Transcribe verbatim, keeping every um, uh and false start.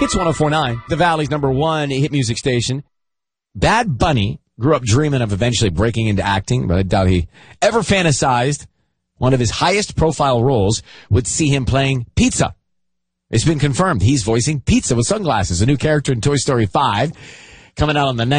Hits one oh four point nine, the Valley's number one hit music station. Bad Bunny grew up dreaming of eventually breaking into acting, but I doubt he ever fantasized one of his highest profile roles would see him playing Pizza. It's been confirmed he's voicing Pizza with sunglasses, a new character in Toy Story five, coming out on the